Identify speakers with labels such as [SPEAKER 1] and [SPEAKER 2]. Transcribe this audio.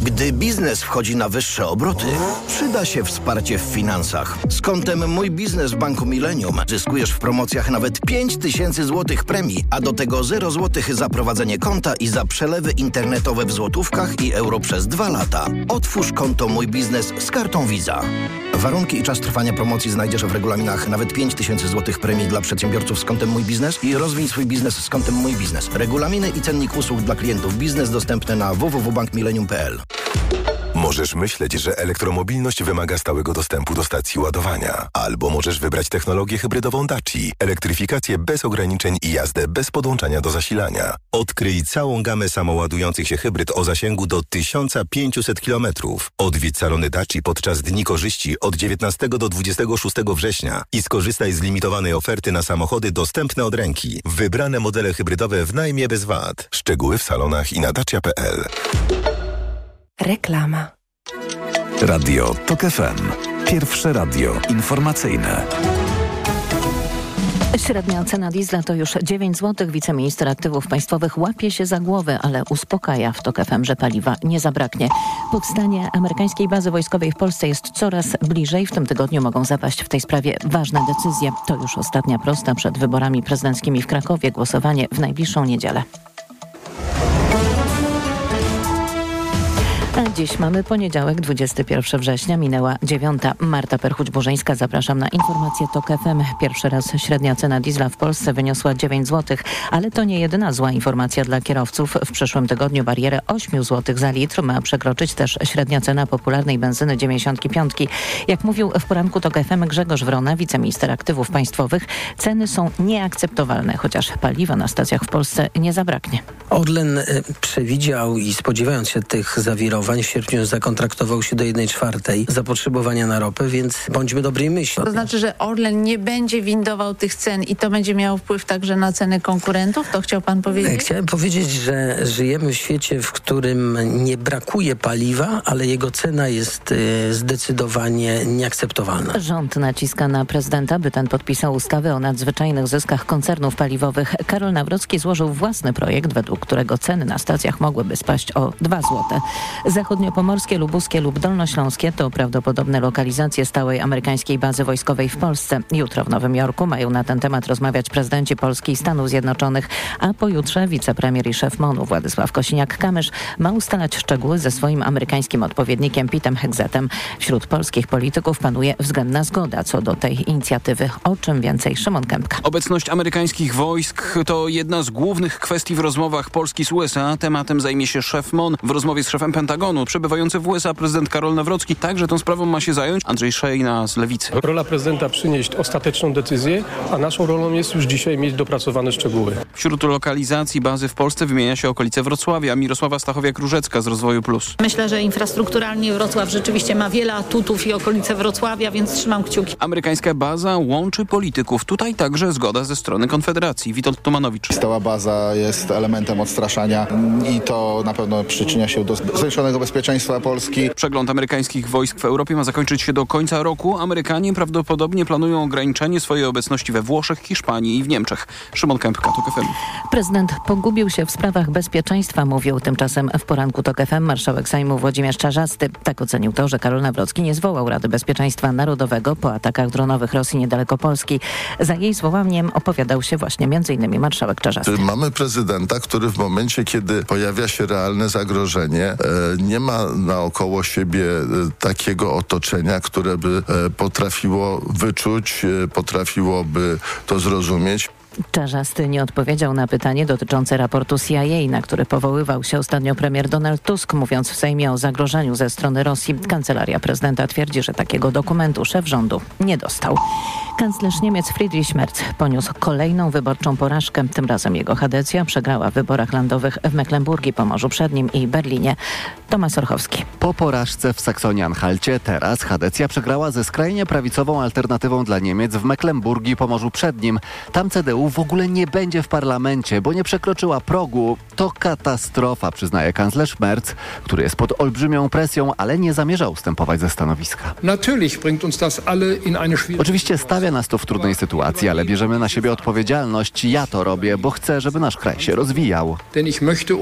[SPEAKER 1] Gdy biznes wchodzi na wyższe obroty, przyda się wsparcie w finansach. Z kontem Mój Biznes w Banku Millennium zyskujesz w promocjach nawet 5000 zł premii, a do tego 0 zł za prowadzenie konta i za przelewy internetowe w złotówkach i euro przez 2 lata. Otwórz konto Mój Biznes z kartą Visa. Warunki i czas trwania promocji znajdziesz w regulaminach. Nawet 5000 zł premii dla przedsiębiorców z kontem Mój Biznes i rozwij swój biznes z kontem Mój Biznes. Regulaminy i cennik usług dla klientów biznes dostępne na www.bankmillennium.pl.
[SPEAKER 2] Możesz myśleć, że elektromobilność wymaga stałego dostępu do stacji ładowania. Albo możesz wybrać technologię hybrydową Daci, elektryfikację bez ograniczeń i jazdę bez podłączania do zasilania. Odkryj całą gamę samoładujących się hybryd o zasięgu do 1500 km. Odwiedź salony Daci podczas Dni Korzyści od 19 do 26 września i skorzystaj z limitowanej oferty na samochody dostępne od ręki. Wybrane modele hybrydowe w najmie bez VAT. Szczegóły w salonach i na dacia.pl.
[SPEAKER 3] Reklama.
[SPEAKER 4] Radio TOK FM. Pierwsze radio informacyjne.
[SPEAKER 5] Średnia cena diesla to już 9 zł. Wiceminister Aktywów Państwowych łapie się za głowę, ale uspokaja w TOK FM, że paliwa nie zabraknie. Powstanie amerykańskiej bazy wojskowej w Polsce jest coraz bliżej. W tym tygodniu mogą zapaść w tej sprawie ważne decyzje. To już ostatnia prosta przed wyborami prezydenckimi w Krakowie. Głosowanie w najbliższą niedzielę. A dziś mamy poniedziałek, 21 września, minęła 9. Marta Perchuć-Burzyńska. Zapraszam na informację TOK FM. Pierwszy raz średnia cena diesla w Polsce wyniosła 9 zł, ale to nie jedyna zła informacja dla kierowców. W przyszłym tygodniu barierę 8 zł za litr ma przekroczyć też średnia cena popularnej benzyny 95. Jak mówił w poranku TOK FM Grzegorz Wrona, wiceminister Aktywów Państwowych, ceny są nieakceptowalne, chociaż paliwa na stacjach w Polsce nie zabraknie.
[SPEAKER 6] Orlen przewidział i spodziewając się tych zawirowań w sierpniu zakontraktował się do 1/4 zapotrzebowania na ropę, więc bądźmy dobrej myśli.
[SPEAKER 7] To znaczy, że Orlen nie będzie windował tych cen i to będzie miało wpływ także na ceny konkurentów? To chciał pan powiedzieć?
[SPEAKER 6] Chciałem powiedzieć, że żyjemy w świecie, w którym nie brakuje paliwa, ale jego cena jest zdecydowanie nieakceptowalna.
[SPEAKER 5] Rząd naciska na prezydenta, by ten podpisał ustawę o nadzwyczajnych zyskach koncernów paliwowych. Karol Nawrocki złożył własny projekt, według którego ceny na stacjach mogłyby spaść o 2 zł. Zachodniopomorskie, lubuskie lub dolnośląskie to prawdopodobne lokalizacje stałej amerykańskiej bazy wojskowej w Polsce. Jutro w Nowym Jorku mają na ten temat rozmawiać prezydenci Polski i Stanów Zjednoczonych, a pojutrze wicepremier i szef MON-u Władysław Kosiniak-Kamysz ma ustalać szczegóły ze swoim amerykańskim odpowiednikiem Petem Hegzetem. Wśród polskich polityków panuje względna zgoda co do tej inicjatywy. O czym więcej Szymon Kępka.
[SPEAKER 8] Obecność amerykańskich wojsk to jedna z głównych kwestii w rozmowach Polski z USA. Tematem zajmie się szef MON. W rozmowie z szefem Pentagonu przebywający w USA prezydent Karol Nawrocki także tą sprawą ma się zająć. Andrzej Szejna z Lewicy.
[SPEAKER 9] Rola prezydenta przynieść ostateczną decyzję, a naszą rolą jest już dzisiaj mieć dopracowane szczegóły.
[SPEAKER 8] Wśród lokalizacji bazy w Polsce wymienia się okolice Wrocławia. Mirosława Stachowiak-Różecka z Rozwoju Plus.
[SPEAKER 10] Myślę, że infrastrukturalnie Wrocław rzeczywiście ma wiele atutów i okolice Wrocławia, więc trzymam kciuki.
[SPEAKER 8] Amerykańska baza łączy polityków. Tutaj także zgoda ze strony Konfederacji. Witold Tomanowicz.
[SPEAKER 11] Stała baza jest elementem odstraszania i to na pewno przyczynia się do zwiększonego bezpieczeństwa Polski.
[SPEAKER 8] Przegląd amerykańskich wojsk w Europie ma zakończyć się do końca roku. Amerykanie prawdopodobnie planują ograniczenie swojej obecności we Włoszech, Hiszpanii i w Niemczech. Szymon Kępka, TOK FM.
[SPEAKER 5] Prezydent pogubił się w sprawach bezpieczeństwa, mówił tymczasem w poranku TOK FM marszałek Sejmu Włodzimierz Czarzasty. Tak ocenił to, że Karol Nawrocki nie zwołał Rady Bezpieczeństwa Narodowego po atakach dronowych Rosji niedaleko Polski. Za jej zwołaniem opowiadał się właśnie m.in. marszałek Czarzasty.
[SPEAKER 12] Mamy prezydenta, który w momencie, kiedy pojawia się realne zagrożenie, nie ma naokoło siebie takiego otoczenia, które by potrafiło wyczuć, potrafiłoby to zrozumieć.
[SPEAKER 5] Czarzasty nie odpowiedział na pytanie dotyczące raportu CIA, na który powoływał się ostatnio premier Donald Tusk, mówiąc w Sejmie o zagrożeniu ze strony Rosji. Kancelaria prezydenta twierdzi, że takiego dokumentu szef rządu nie dostał. Kanclerz Niemiec Friedrich Merz poniósł kolejną wyborczą porażkę. Tym razem jego Hadecja przegrała w wyborach landowych w Mecklenburgii, Pomorzu Przednim i Berlinie. Tomasz Orchowski.
[SPEAKER 13] Po porażce w Saksonii-Anhalcie teraz Hadecja przegrała ze skrajnie prawicową alternatywą dla Niemiec w Mecklenburgii, Pomorzu Przednim. Tam CDU w ogóle nie będzie w parlamencie, bo nie przekroczyła progu. To katastrofa, przyznaje kanclerz Merz, który jest pod olbrzymią presją, ale nie zamierza ustępować ze stanowiska. Oczywiście stawia nas to w trudnej sytuacji, ale bierzemy na siebie odpowiedzialność. Ja to robię, bo chcę, żeby nasz kraj się rozwijał.